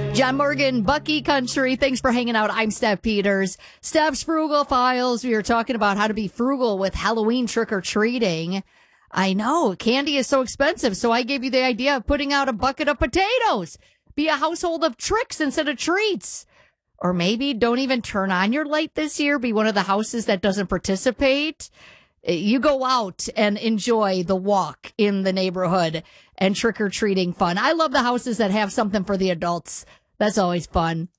John Morgan, Bucky Country. Thanks for hanging out. I'm Steph Peters. Steph's Frugal Files. We are talking about how to be frugal with Halloween trick-or-treating. I know, candy is so expensive, so I gave you the idea of putting out a bucket of potatoes. Be a household of tricks instead of treats. Or maybe don't even turn on your light this year. Be one of the houses that doesn't participate. You go out and enjoy the walk in the neighborhood and trick-or-treating fun. I love the houses that have something for the adults. That's always fun.